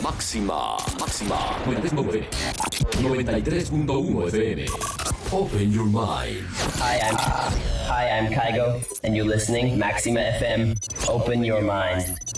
Máxima 93.1 FM. Open your mind. Hi, I'm Kygo, and you're listening Maxima FM. Open your mind.